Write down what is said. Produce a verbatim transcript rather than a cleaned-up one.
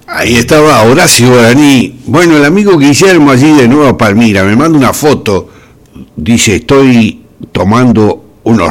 Ahí estaba Horacio Guaraní. Bueno, el amigo Guillermo allí de Nueva Palmira me manda una foto. Dice, estoy tomando unos